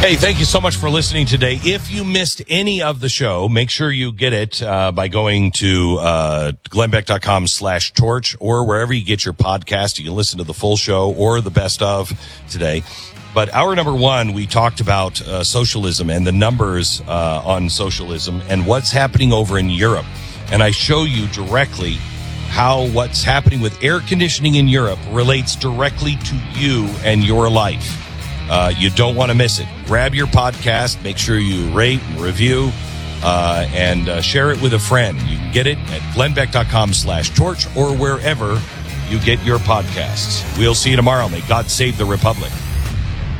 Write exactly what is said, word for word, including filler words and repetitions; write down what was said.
Hey, thank you so much for listening today. If you missed any of the show, make sure you get it uh, by going to uh, glennbeck.com slash torch or wherever you get your podcast. You can listen to the full show or the best of today. But hour number one, we talked about uh, socialism and the numbers uh, on socialism and what's happening over in Europe. And I show you directly how what's happening with air conditioning in Europe relates directly to you and your life. Uh, you don't want to miss it. Grab your podcast, make sure you rate and review, uh, and uh, share it with a friend. You can get it at glennbeck.com slash torch or wherever you get your podcasts. We'll see you tomorrow. May God save the Republic.